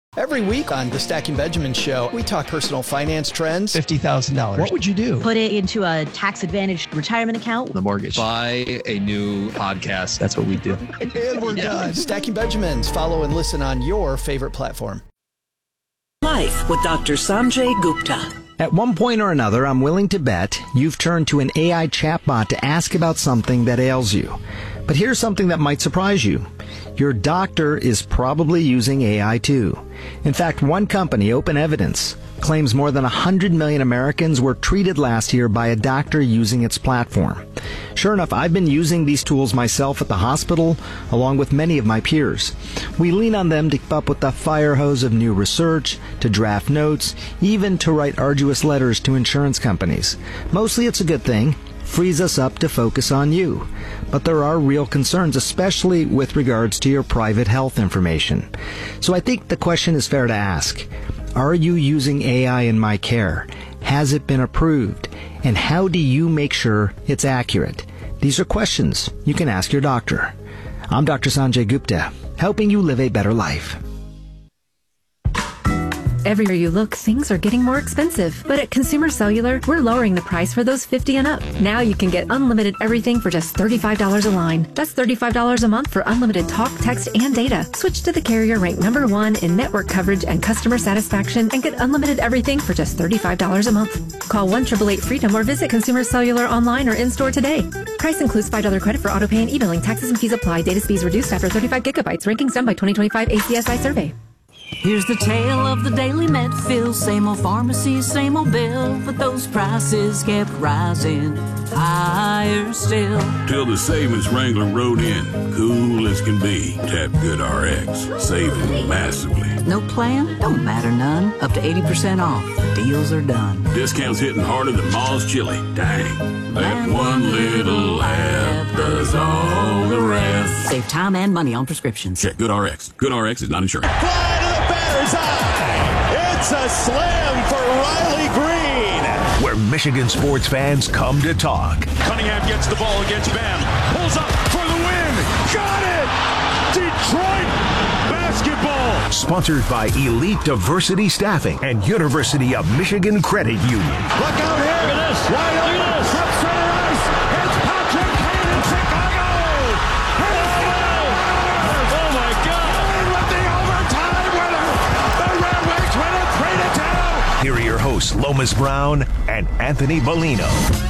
Every week on the Stacking Benjamin Show, we talk personal finance trends. $50,000. What would you do? Put it into a tax-advantaged retirement account. The mortgage. Buy a new podcast. That's what we do. And we're done. Stacking Benjamins. Follow and listen on your favorite platform. Life with Dr. Sanjay Gupta. At one point or another, I'm willing to bet you've turned to an AI chatbot to ask about something that ails you. But here's something that might surprise you. Your doctor is probably using AI too. In fact, one company, Open Evidence, claims more than 100 million Americans were treated last year by a doctor using its platform. Sure enough, I've been using these tools myself at the hospital, along with many of my peers. We lean on them to keep up with the fire hose of new research, to draft notes, even to write arduous letters to insurance companies. Mostly it's a good thing. Frees us up to focus on you. But there are real concerns, especially with regards to your private health information. So I think the question is fair to ask. Are you using AI in my care? Has it been approved? And how do you make sure it's accurate? These are questions you can ask your doctor. I'm Dr. Sanjay Gupta, helping you live a better life. Everywhere you look, things are getting more expensive. But at Consumer Cellular, we're lowering the price for those 50 and up. Now you can get unlimited everything for just $35 a line. That's $35 a month for unlimited talk, text, and data. Switch to the carrier ranked #1 in network coverage and customer satisfaction and get unlimited everything for just $35 a month. Call 1-888-FREEDOM or visit Consumer Cellular online or in-store today. Price includes $5 credit for autopay and e-billing. Taxes and fees apply. Data speeds reduced after 35 gigabytes. Rankings done by 2025 ACSI survey. Here's the tale of the daily Medfill. Same old pharmacy, same old bill, but those prices kept rising higher still. Till the savings wrangler rode in, cool as can be. Tap GoodRx, saving massively. No plan? Don't matter none. Up to 80% off. The deals are done. Discounts hitting harder than Ma's chili. Dang, that one little app does all the rest. Save time and money on prescriptions. Check GoodRx. GoodRx is not insurance. Fly to the batter's eye. It's a slam for Riley Green. Where Michigan sports fans come to talk. Cunningham gets the ball against Bam. Pulls up for the win. Got it! Detroit basketball. Sponsored by Elite Diversity Staffing and University of Michigan Credit Union. Look out here. Look at this. Wide open. From center ice. It's Patrick Kane in Chicago. Oh my God. With the overtime winner. The Red Wings win it 3-2. Here are your hosts, Lomas Brown and Anthony Bellino.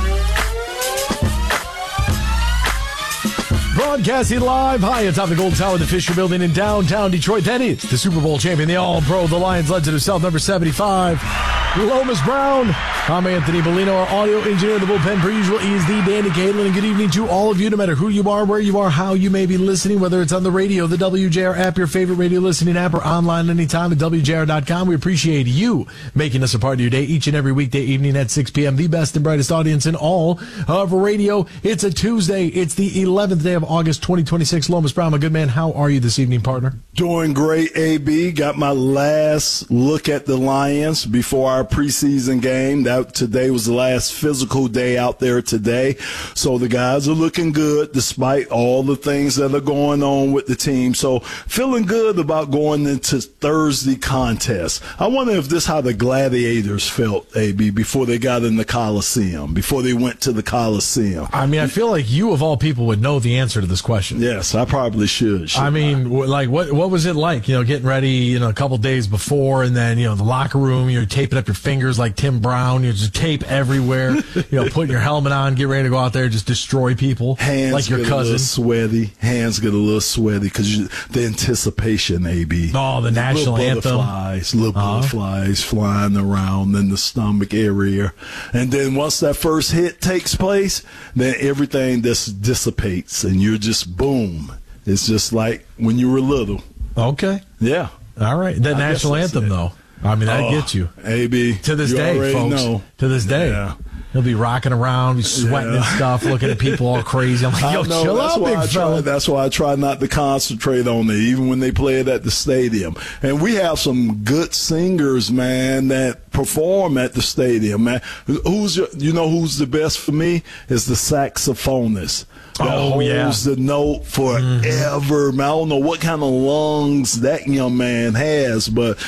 Broadcasting live high atop the Gold Tower of the Fisher Building in downtown Detroit. That is the Super Bowl champion, the All-Pro, the Lions legend himself, number 75, Lomas Brown. I'm Anthony Bellino, our audio engineer in the bullpen, per usual, is the Danny Caitlin. And good evening to all of you, no matter who you are, where you are, how you may be listening, whether it's on the radio, the WJR app, your favorite radio listening app, or online anytime at WJR.com. We appreciate you making us a part of your day each and every weekday evening at 6 p.m. The best and brightest audience in all of radio. It's a Tuesday. It's the 11th day of August 2026. Lomas Brown, my good man, how are you this evening, partner? Doing great, AB. Got my last look at the Lions before our preseason game. Today was the last physical day out there today. So the guys are looking good despite all the things that are going on with the team. So feeling good about going into Thursday contest. I wonder if this is how the Gladiators felt, AB, before they got in the Coliseum, before they went to the Coliseum. I mean, I feel like you of all people would know the answer to this question. Yes, I probably should. I mean, like, what was it like, getting ready, a couple days before, and then, the locker room, you're taping up your fingers like Tim Brown, you're just tape everywhere, putting your helmet on, get ready to go out there, just destroy people. Hands like your get cousin. A little sweaty. Hands get a little sweaty because the anticipation, AB. Oh, the national anthem. Little butterflies flying around in the stomach area. And then once that first hit takes place, then everything just dissipates and you're just boom. It's just like when you were little. Okay. Yeah. All right. That national anthem, though. I mean, that gets you. AB. To this day, folks. Know. To this day. Yeah. He'll be rocking around, be sweating and stuff, looking at people all crazy. I'm like, chill out, big fella. That's why I try not to concentrate on it, even when they play it at the stadium. And we have some good singers, man, that perform at the stadium, man. Who's the best for me is the saxophonist. That holds the note forever. Mm-hmm. I don't know what kind of lungs that young man has, but